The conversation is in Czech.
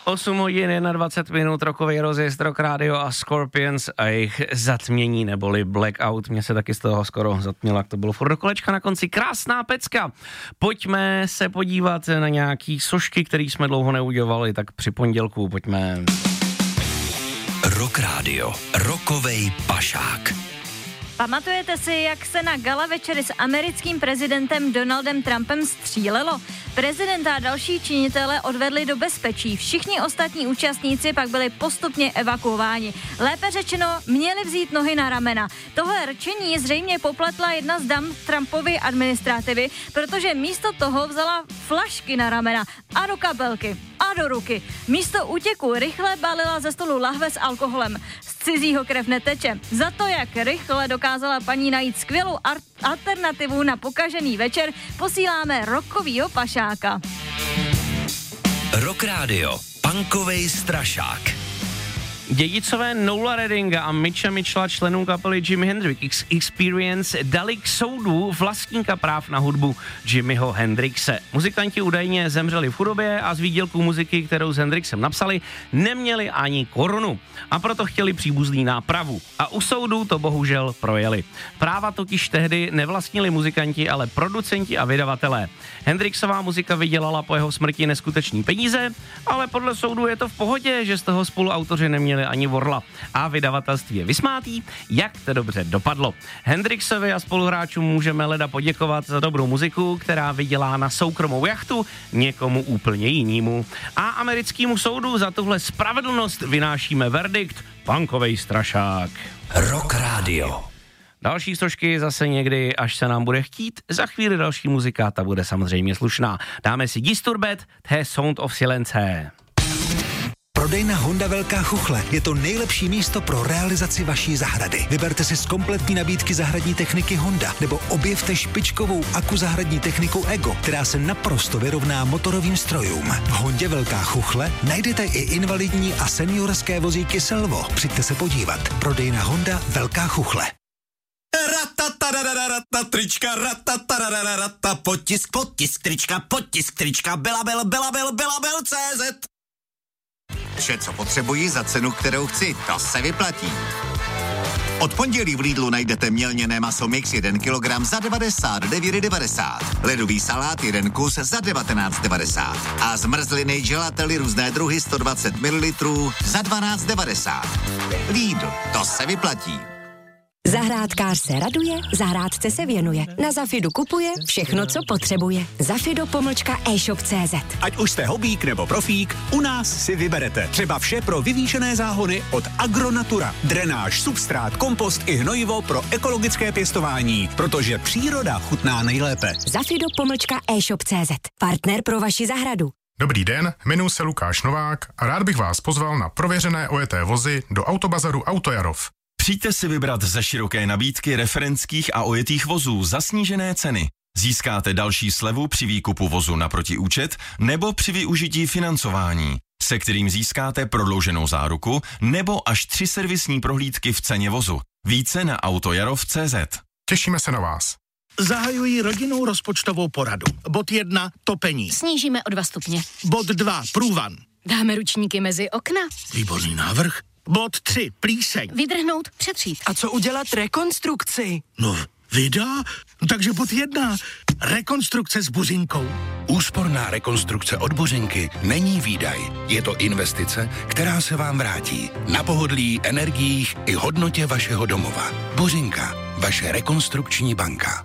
8 hodin 21 minut, rokový rozjezd Rock Radio a Scorpions a jejich zatmění neboli blackout. Mě se taky z toho skoro zatmělo, jak to bylo furt do kolečka na konci. Krásná pecka. Pojďme se podívat na nějaký sošky, které jsme dlouho neudělali, tak při pondělku pojďme. Rock Radio, rokovej pašák. Pamatujete si, jak se na gala večery s americkým prezidentem Donaldem Trumpem střílelo? Prezidenta a další činitelé odvedli do bezpečí. Všichni ostatní účastníci pak byli postupně evakuováni. Lépe řečeno, měli vzít nohy na ramena. Tohle rčení zřejmě popletla jedna z dam Trumpovy administrativy, protože místo toho vzala flašky na ramena a do kabelky a do ruky. Místo útěku rychle balila ze stolu lahve s alkoholem. Z cizího krev neteče. Za to, jak rychle dokázala paní najít skvělou alternativu na pokažený večer, posíláme rockovýho pašáka. Rock Radio, punkovej strašák. Dědicové Noela Reddinga a Mitcha Mitchella, členů kapely Jimi Hendrix Experience, dali k soudu vlastníka práv na hudbu Jimiho Hendrixe. Muzikanti údajně zemřeli v chudobě a z výdělku muziky, kterou s Hendrixem napsali, neměli ani korunu. A proto chtěli příbuzný nápravu. A u soudu to bohužel projeli. Práva totiž tehdy nevlastnili muzikanti, ale producenti a vydavatelé. Hendrixová muzika vydělala po jeho smrti neskutečný peníze, ale podle soudu je to v pohodě, že z toho spoluautoři neměli ani vorla. A vydavatelství je vysmátý, jak to dobře dopadlo. Hendrixovi a spoluhráčům můžeme leda poděkovat za dobrou muziku, která vydělá na soukromou jachtu někomu úplně jinému. A americkému soudu za tuhle spravedlnost vynášíme verdikt punkovej strašák. Rock Radio. Další složky zase někdy, až se nám bude chtít. Za chvíli další muzika, ta bude samozřejmě slušná. Dáme si Disturbed, to je Sound of Silence. Prodejna Honda Velká Chuchle je to nejlepší místo pro realizaci vaší zahrady. Vyberte si z kompletní nabídky zahradní techniky Honda nebo objevte špičkovou zahradní techniku Ego, která se naprosto vyrovná motorovým strojům. V Hondě Velká Chuchle najdete i invalidní a seniorské vozíky Selvo. Přijďte se podívat. Prodejna Honda Velká Chuchle. Trička, potisk trička, belabel.cz. Vše, co potřebuji za cenu, kterou chci, to se vyplatí. Od pondělí v Lidlu najdete mělněné maso mix 1 kg za 99,90. Ledový salát 1 kus za 19,90. A zmrzliny gelately různé druhy 120 ml za 12,90. Lidl, to se vyplatí. Zahrádkář se raduje, zahrádce se věnuje. Na Zafidu kupuje všechno, co potřebuje. Zafido-e-shop.cz. Ať už jste hobík nebo profík, u nás si vyberete třeba vše pro vyvýšené záhony od Agronatura. Drenáž, substrát, kompost i hnojivo pro ekologické pěstování, protože příroda chutná nejlépe. Zafido-e-shop.cz. Partner pro vaši zahradu. Dobrý den, jmenuji se Lukáš Novák a rád bych vás pozval na prověřené ojeté vozy do Autobazaru Autojarov. Přijďte si vybrat ze široké nabídky referentských a ojetých vozů za snížené ceny. Získáte další slevu při výkupu vozu naproti účet nebo při využití financování, se kterým získáte prodlouženou záruku nebo až 3 servisní prohlídky v ceně vozu. Více na autojarov.cz. Těšíme se na vás. Zahajují rodinnou rozpočtovou poradu. Bod 1. Topení. Snížíme o 2 stupně. Bod 2. Průvan. Dáme ručníky mezi okna. Výborný návrh. Bod 3. Plíseň. Vydrhnout, přetřít. A co udělat rekonstrukci? No, vida? Takže bod 1. Rekonstrukce s Buřinkou. Úsporná rekonstrukce od Buřinky není výdaj. Je to investice, která se vám vrátí. Na pohodlí, energiích i hodnotě vašeho domova. Buřinka, vaše rekonstrukční banka.